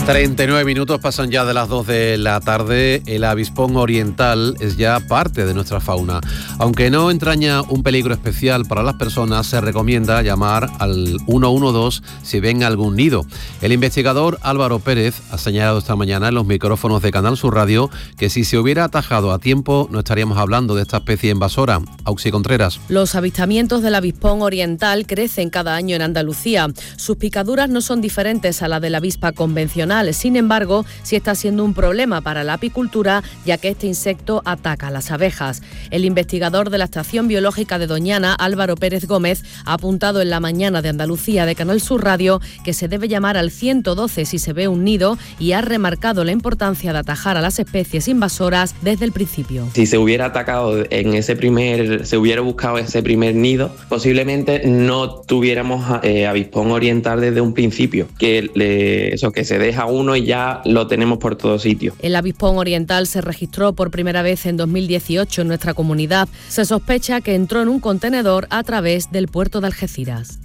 39 minutos pasan ya de las 2 de la tarde. El avispón oriental es ya parte de nuestra fauna. Aunque no entraña un peligro especial para las personas, se recomienda llamar al 112 si ven algún nido. El investigador Álvaro Pérez ha señalado esta mañana en los micrófonos de Canal Sur Radio que si se hubiera atajado a tiempo no estaríamos hablando de esta especie invasora. Auxi Contreras. Los avistamientos del avispón oriental crecen cada año en Andalucía. Sus picaduras no son diferentes a la de la avispa convencional. Sin embargo, sí está siendo un problema para la apicultura, ya que este insecto ataca a las abejas. El investigador de la Estación Biológica de Doñana, Álvaro Pérez Gómez, ha apuntado en La Mañana de Andalucía de Canal Sur Radio que se debe llamar al 112 si se ve un nido y ha remarcado la importancia de atajar a las especies invasoras desde el principio. Si se hubiera atacado se hubiera buscado ese primer nido, posiblemente no tuviéramos avispón oriental desde un principio, que se deja uno y ya lo tenemos por todos sitios. El avispón oriental se registró por primera vez en 2018 en nuestra comunidad. Se sospecha que entró en un contenedor a través del puerto de Algeciras.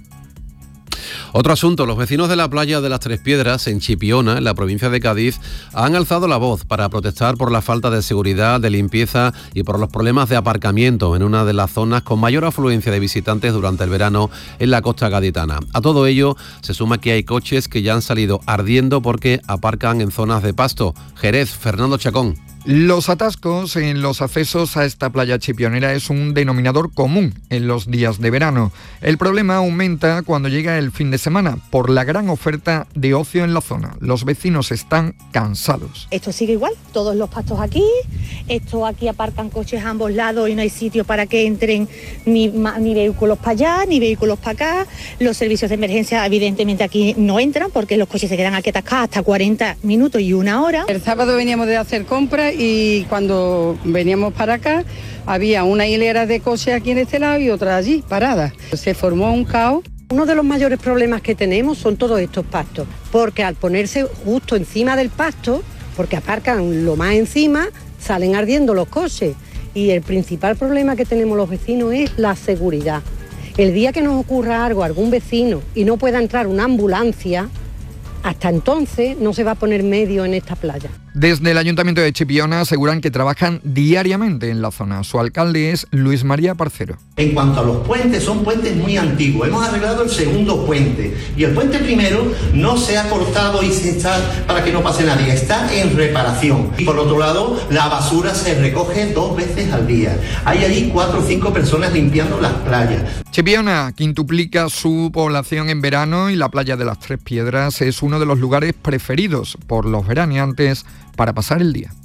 Otro asunto, los vecinos de la playa de las Tres Piedras, en Chipiona, en la provincia de Cádiz, han alzado la voz para protestar por la falta de seguridad, de limpieza y por los problemas de aparcamiento en una de las zonas con mayor afluencia de visitantes durante el verano en la costa gaditana. A todo ello se suma que hay coches que ya han salido ardiendo porque aparcan en zonas de pasto. Jerez, Fernando Chacón. Los atascos en los accesos a esta playa chipionera es un denominador común en los días de verano. El problema aumenta cuando llega el fin de semana por la gran oferta de ocio en la zona. Los vecinos están cansados. Esto sigue igual, todos los pastos aquí, aquí aparcan coches a ambos lados y no hay sitio para que entren ni vehículos para allá, ni vehículos para acá. Los servicios de emergencia evidentemente aquí no entran porque los coches se quedan aquí atascados hasta 40 minutos y una hora. El sábado veníamos de hacer compras y cuando veníamos para acá había una hilera de coches aquí en este lado y otra allí, paradas. Se formó un caos. Uno de los mayores problemas que tenemos son todos estos pastos, porque al ponerse justo encima del pasto, porque aparcan lo más encima, salen ardiendo los coches. Y el principal problema que tenemos los vecinos es la seguridad. El día que nos ocurra algo a algún vecino y no pueda entrar una ambulancia, hasta entonces no se va a poner medio en esta playa. Desde el Ayuntamiento de Chipiona aseguran que trabajan diariamente en la zona. Su alcalde es Luis María Parcero. En cuanto a los puentes, son puentes muy antiguos. Hemos arreglado el segundo puente y el puente primero no se ha cortado y se está para que no pase nadie. Está en reparación. Y por otro lado, la basura se recoge 2 veces al día. Hay allí 4 o 5 personas limpiando las playas. Chipiona quintuplica su población en verano y la playa de las Tres Piedras es uno de los lugares preferidos por los veraneantes para pasar el día.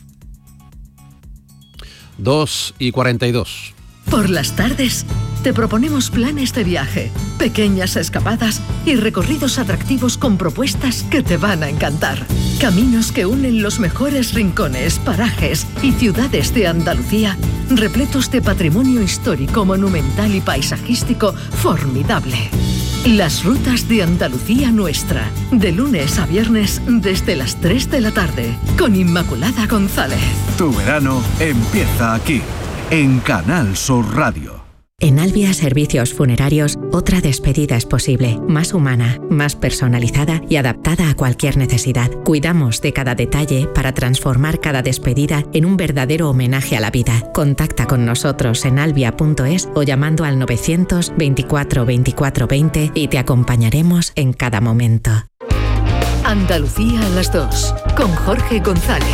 2:42. Por las tardes te proponemos planes de viaje, pequeñas escapadas y recorridos atractivos con propuestas que te van a encantar. Caminos que unen los mejores rincones, parajes y ciudades de Andalucía, repletos de patrimonio histórico, monumental y paisajístico formidable. Las rutas de Andalucía Nuestra, de lunes a viernes desde las 3 de la tarde, con Inmaculada González. Tu verano empieza aquí, en Canal Sur Radio. En Albia Servicios Funerarios, otra despedida es posible, más humana, más personalizada y adaptada a cualquier necesidad. Cuidamos de cada detalle para transformar cada despedida en un verdadero homenaje a la vida. Contacta con nosotros en albia.es o llamando al 924 24 20 y te acompañaremos en cada momento. Andalucía a las 2, con Jorge González.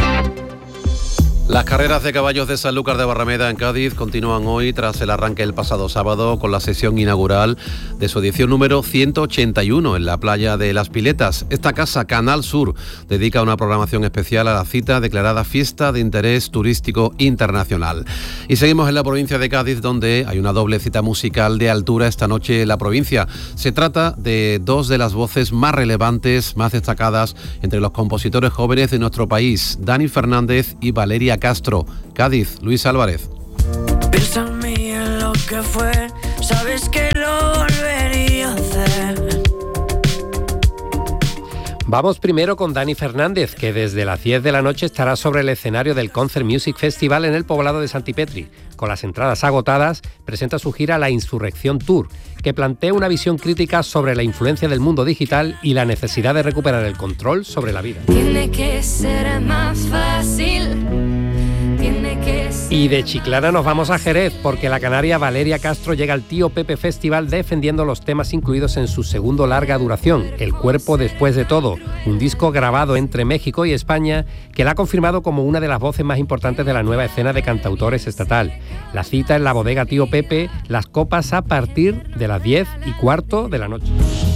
Las carreras de caballos de Sanlúcar de Barrameda en Cádiz continúan hoy tras el arranque el pasado sábado con la sesión inaugural de su edición número 181 en la playa de Las Piletas. Esta casa, Canal Sur, dedica una programación especial a la cita declarada Fiesta de Interés Turístico Internacional. Y seguimos en la provincia de Cádiz, donde hay una doble cita musical de altura esta noche en la provincia. Se trata de 2 de las voces más relevantes, más destacadas entre los compositores jóvenes de nuestro país, Dani Fernández y Valeria Castro. Cádiz, Luis Álvarez. Piensa en mí, en lo que fue, sabes que lo volvería a hacer. Vamos primero con Dani Fernández, que desde las 10 de la noche estará sobre el escenario del Concert Music Festival en el poblado de Santipetri. Con las entradas agotadas, presenta su gira La Insurrección Tour, que plantea una visión crítica sobre la influencia del mundo digital y la necesidad de recuperar el control sobre la vida. Tiene que ser más fácil. Y de Chiclana nos vamos a Jerez, porque la canaria Valeria Castro llega al Tío Pepe Festival defendiendo los temas incluidos en su segundo larga duración, El cuerpo después de todo, un disco grabado entre México y España que la ha confirmado como una de las voces más importantes de la nueva escena de cantautores estatal. La cita en la bodega Tío Pepe, Las copas a partir de las 10:15 de la noche.